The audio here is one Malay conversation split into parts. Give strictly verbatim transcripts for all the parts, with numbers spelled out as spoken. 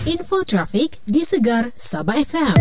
Info trafik di Segar Sabah F M.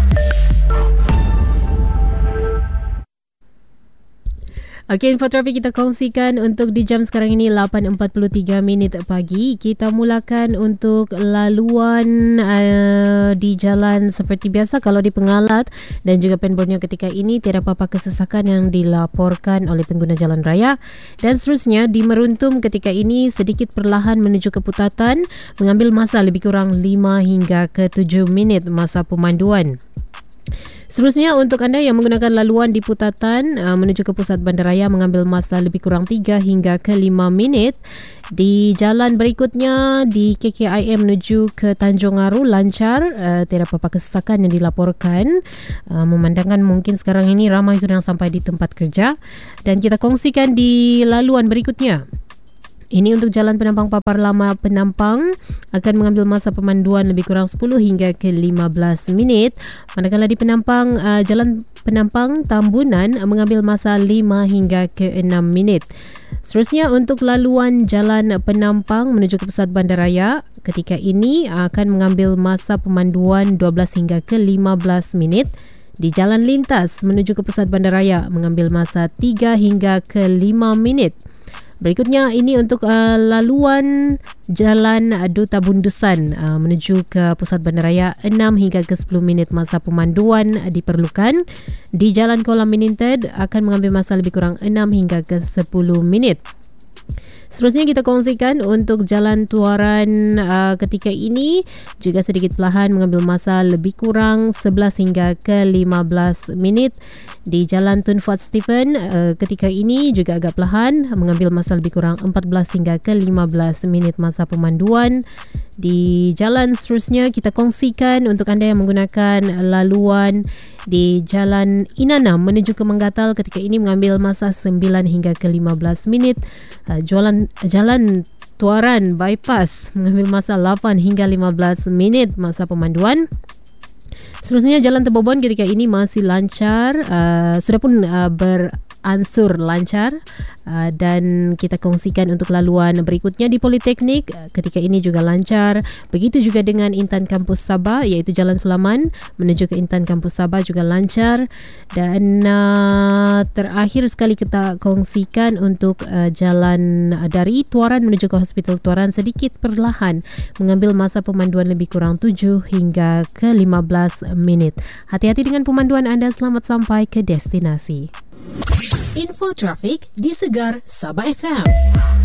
Okey, info trafik kita kongsikan untuk di jam sekarang ini lapan empat puluh tiga minit pagi. Kita mulakan untuk laluan uh, di jalan seperti biasa. Kalau di Pengalat dan juga Pen Borneo ketika ini tiada apa-apa kesesakan yang dilaporkan oleh pengguna jalan raya. Dan seterusnya di Meruntum ketika ini sedikit perlahan menuju ke Putatan, mengambil masa lebih kurang lima hingga ke tujuh minit masa pemanduan. Seterusnya untuk anda yang menggunakan laluan di Putatan uh, menuju ke pusat bandaraya mengambil masa lebih kurang tiga hingga ke lima minit. Di jalan berikutnya di K K I M menuju ke Tanjung Aru lancar, uh, tidak apa-apa kesesakan yang dilaporkan. Uh, memandangkan mungkin sekarang ini ramai sudah sampai di tempat kerja. Dan kita kongsikan di laluan berikutnya. Ini untuk Jalan Penampang Papar Lama Penampang akan mengambil masa pemanduan lebih kurang sepuluh hingga ke lima belas minit. Manakala di Penampang, uh, Jalan Penampang Tambunan mengambil masa lima hingga ke enam minit. Seterusnya untuk laluan Jalan Penampang menuju ke pusat bandaraya, ketika ini akan mengambil masa pemanduan dua belas hingga ke lima belas minit. Di Jalan Lintas menuju ke pusat bandaraya mengambil masa tiga hingga ke lima minit. Berikutnya ini untuk uh, laluan Jalan Duta Bundusan uh, menuju ke pusat bandaraya enam hingga ke sepuluh minit masa pemanduan diperlukan. Di Jalan Kolam Meninted akan mengambil masa lebih kurang enam hingga ke sepuluh minit. Seterusnya kita kongsikan untuk Jalan Tuaran uh, ketika ini juga sedikit perlahan mengambil masa lebih kurang sebelas hingga ke lima belas minit. Di Jalan Tun Fuad Stephen uh, ketika ini juga agak perlahan mengambil masa lebih kurang empat belas hingga ke lima belas minit masa pemanduan. Di jalan seterusnya kita kongsikan untuk anda yang menggunakan laluan di Jalan Inanam menuju ke Menggatal ketika ini mengambil masa sembilan hingga ke lima belas minit. Uh, jalan, jalan Tuaran Bypass mengambil masa lapan hingga lima belas minit masa pemanduan. Seterusnya Jalan Tebobon ketika ini masih lancar, uh, sudah pun uh, beransur lancar. Uh, dan kita kongsikan untuk laluan berikutnya di Politeknik ketika ini juga lancar. Begitu juga dengan Intan Kampus Sabah iaitu Jalan Sulaman menuju ke Intan Kampus Sabah juga lancar. Dan uh, terakhir sekali kita kongsikan untuk uh, jalan dari Tuaran menuju ke Hospital Tuaran sedikit perlahan mengambil masa pemanduan lebih kurang tujuh hingga ke lima belas minit. Hati-hati dengan pemanduan anda, selamat sampai ke destinasi. Info trafik di Segar Sabah F M.